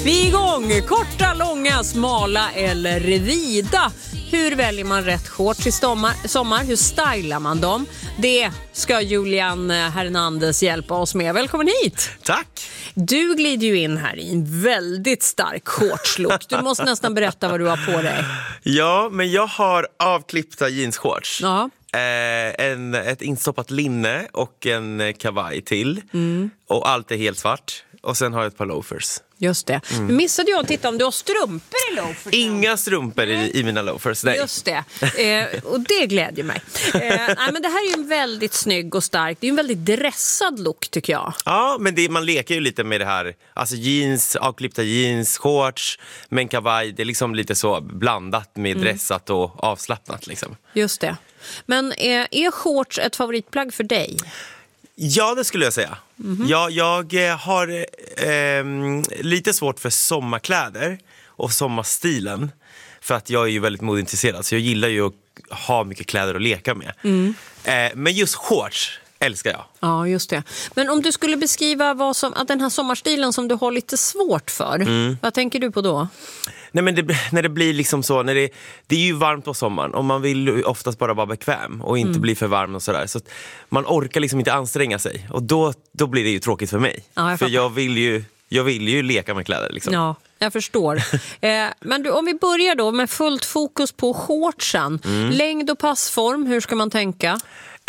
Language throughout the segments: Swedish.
Vi är igång! Korta, långa, smala eller vida. Hur väljer man rätt shorts i sommar? Hur stylar man dem? Det ska Julian Hernandez hjälpa oss med. Välkommen hit! Tack! Du glider ju in här i en väldigt stark shortslook. Du måste nästan berätta vad du har på dig. Ja, men jag har avklippta jeansshorts. Ja. Ett instoppat linne och en kavaj till. Och allt är helt svart. Och sen har jag ett par loafers. Just det. Nu missade jag att titta om du har strumpor i loafers. Inga strumpor i mina loafers, nej. Just det. Och det glädjer mig. Nej, men det här är ju en väldigt snygg och stark. Det är ju en väldigt dressad look, tycker jag. Ja, men man leker ju lite med det här. Alltså jeans, avklippta jeans, shorts, men kavaj. Det är liksom lite så blandat med dressat och avslappnat liksom. Just det. Men är shorts ett favoritplagg för dig? Ja, det skulle jag säga. Jag har lite svårt för sommarkläder och sommarstilen. För att jag är ju väldigt modeintresserad. Så jag gillar ju att ha mycket kläder att leka med. Men just shorts älskar jag. Ja, just det. Men om du skulle beskriva att den här sommarstilen som du har lite svårt för. Vad tänker du på då? Nej, men när det blir liksom så, det är ju varmt på sommaren och man vill ju oftast bara vara bekväm och inte bli för varm och sådär. Så att man orkar liksom inte anstränga sig och då blir det ju tråkigt för mig. Ja, för jag vill ju leka med kläder liksom. Ja, jag förstår. Men om vi börjar då med fullt fokus på shortsen. Längd och passform, hur ska man tänka?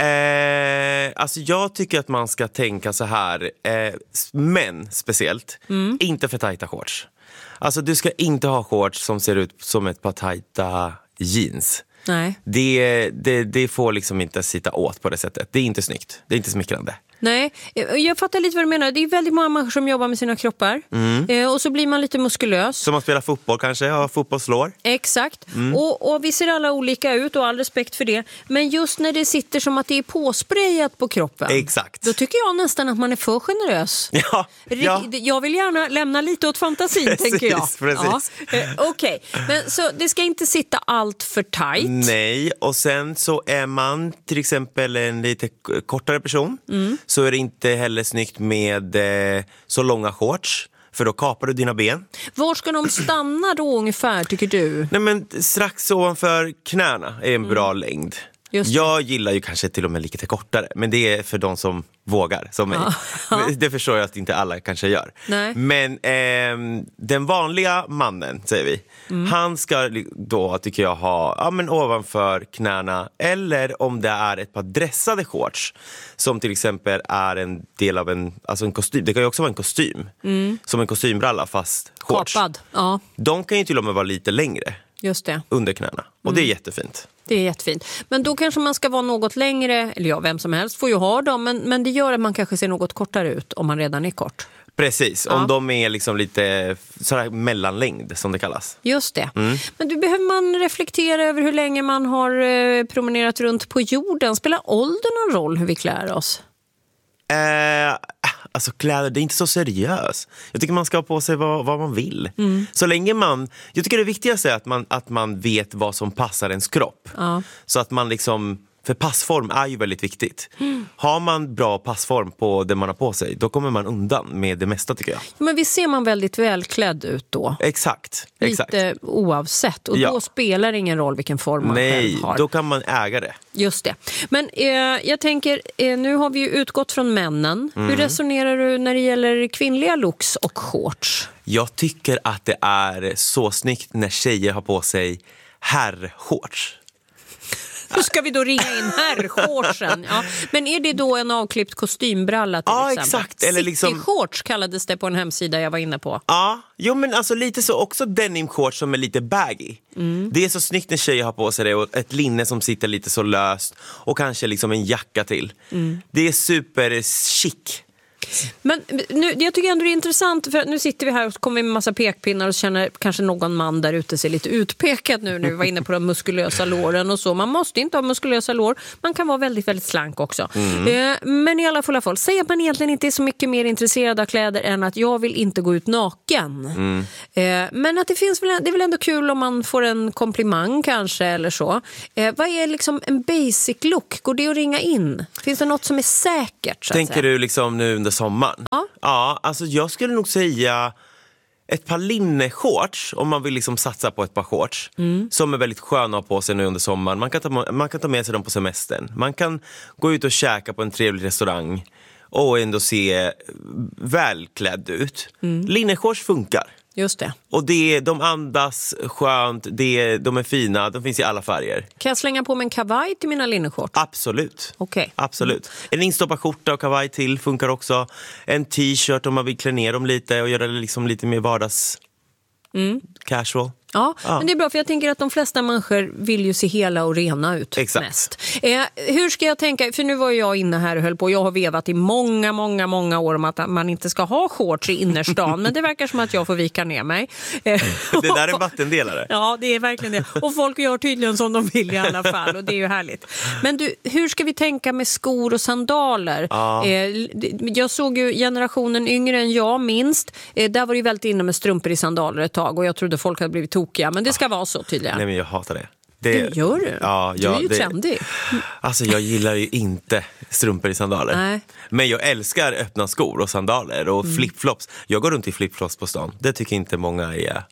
Alltså jag tycker att man ska tänka så här, män speciellt, inte för tajta shorts. Alltså du ska inte ha shorts som ser ut som ett par tajta jeans. Nej. Det får liksom inte sitta åt på det sättet. Det är inte snyggt, det är inte smickrande. Nej, jag fattar lite vad du menar. Det är väldigt många människor som jobbar med sina kroppar. Och så blir man lite muskulös. Som man spelar fotboll kanske, har fotbollslår. Exakt. Och vi ser alla olika ut och all respekt för det. Men just när det sitter som att det är påsprayat på kroppen. Exakt. Då tycker jag nästan att man är för generös. Ja. Jag vill gärna lämna lite åt fantasin, tänker jag. Precis. Ja. Okej. Men så det ska inte sitta allt för tajt. Nej, och sen så är man till exempel en lite kortare person. Så är det inte heller snyggt med så långa shorts. För då kapar du dina ben. Var ska de stanna då ungefär, tycker du? Nej, men strax ovanför knäna är en bra längd. Jag gillar ju kanske till och med lite kortare. Men det är för de som vågar, som mig. Det förstår jag att inte alla kanske gör. Nej. Men den vanliga mannen, säger vi, han ska då, tycker jag, ha ovanför knäna. Eller om det är ett par dressade shorts, som till exempel är en del av en kostym. Det kan ju också vara en kostym. Som en kostymbralla, fast shorts. Kapad, ja. De kan ju till och med vara lite längre. Just det. Under knäna. Och det är jättefint. Det är jättefint. Men då kanske man ska vara något längre, eller ja, vem som helst får ju ha dem, men det gör att man kanske ser något kortare ut om man redan är kort. Precis, om de är liksom lite sådär mellanlängd som det kallas. Just det. Men då behöver man reflektera över hur länge man har promenerat runt på jorden. Spelar ålder någon roll hur vi klär oss? Alltså kläder, det är inte så seriöst. Jag tycker man ska ha på sig vad man vill. Så länge jag tycker det viktigaste är att man vet vad som passar ens kropp. Så att man liksom, för passform är ju väldigt viktigt. Har man bra passform på det man har på sig, då kommer man undan med det mesta, tycker jag. Men visst ser man väldigt välklädd ut då? Exakt. Lite oavsett. Och då spelar det ingen roll vilken form man själv har. Nej, då kan man äga det. Just det. Men jag tänker, nu har vi ju utgått från männen. Hur resonerar du när det gäller kvinnliga looks och shorts? Jag tycker att det är så snyggt när tjejer har på sig herrshorts. Hur ska vi då ringa in herrshortsen? Ja. Men är det då en avklippt kostymbralla till exempel? Exakt. Eller liksom City-shorts kallades det på en hemsida jag var inne på. Ja, jo, men alltså lite så också denim-shorts som är lite baggy. Det är så snyggt när tjejer har på sig det och ett linne som sitter lite så löst och kanske liksom en jacka till. Det är super chic. Men nu, jag tycker ändå det är intressant, för nu sitter vi här och så kommer vi med massa pekpinnar och känner kanske någon man där ute sig lite utpekad nu när vi var inne på de muskulösa låren och så. Man måste inte ha muskulösa lår, man kan vara väldigt, väldigt slank också. Men i alla fall, säg att man egentligen inte är så mycket mer intresserad av kläder än att jag vill inte gå ut naken. Men att det är väl ändå kul om man får en komplimang kanske eller så. Vad är liksom en basic look? Går det att ringa in? Finns det något som är säkert? Så tänker du liksom nu under sommaren? Ja. Ja, alltså jag skulle nog säga ett par linneshorts, om man vill liksom satsa på ett par shorts som är väldigt sköna att ha på sig nu under sommaren. Man kan ta med sig dem på semestern. Man kan gå ut och käka på en trevlig restaurang och ändå se välklädd ut. Linneshorts funkar. Just det. Och de andas skönt, de är fina, de finns i alla färger. Kan jag slänga på mig en kavaj till mina linneshorts? Absolut. Okej. Absolut. En instoppad skjorta och kavaj till funkar också. En t-shirt om man vill klä ner dem lite och göra det liksom lite mer vardags casual. Ja, men det är bra för jag tänker att de flesta människor vill ju se hela och rena ut. Exakt. Mest. Hur ska jag tänka, för nu var jag inne här och höll på, jag har vevat i många år om att man inte ska ha shorts i innerstan, men det verkar som att jag får vika ner mig. Det där är en vattendelare. Ja, det är verkligen det. Och folk gör tydligen som de vill i alla fall och det är ju härligt. Men du, hur ska vi tänka med skor och sandaler? Ja. Jag såg ju generationen yngre än jag minst. Där var det ju väldigt inne med strumpor i sandaler ett tag och jag trodde folk hade blivit tokiga, men det ska vara så tydligen. Nej, men jag hatar det. Det gör du? Ja, du är ju trendig. Alltså jag gillar ju inte strumpor i sandaler. Nej. Men jag älskar öppna skor och sandaler och flipflops. Jag går runt i flipflops på stan. Det tycker inte många är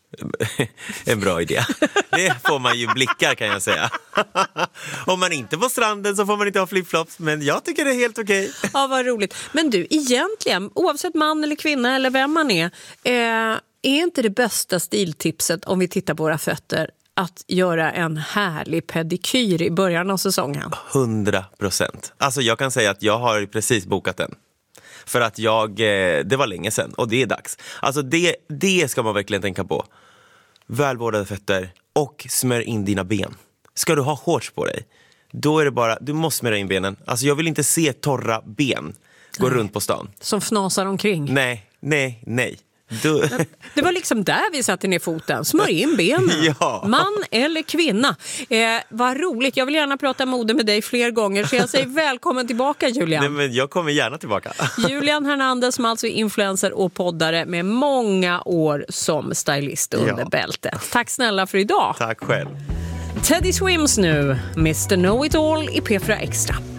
en bra idé. Det får man ju blickar, kan jag säga. Om man inte på stranden så får man inte ha flipflops, men jag tycker det är helt okej. Ja, vad roligt. Men du, egentligen, oavsett man eller kvinna eller vem man är inte det bästa stiltipset om vi tittar på våra fötter att göra en härlig pedikyr i början av säsongen? 100%. Alltså jag kan säga att jag har precis bokat den. För att det var länge sedan och det är dags. Alltså det ska man verkligen tänka på. Välvårdade fötter och smör in dina ben. Ska du ha shorts på dig, då är det bara, du måste smöra in benen. Alltså jag vill inte se torra ben gå runt på stan. Som fnasar omkring. Nej. Det var liksom där vi satte ner foten. Smör in benen. Ja. Man eller kvinna. Vad roligt. Jag vill gärna prata mode med dig fler gånger. Så jag säger välkommen tillbaka, Julian. Nej, men jag kommer gärna tillbaka. Julian Hernandez, som alltså är influencer och poddare med många år som stylist under bältet. Tack snälla för idag. Tack själv. Teddy Swims nu. Mr. Know It All i P4 Extra.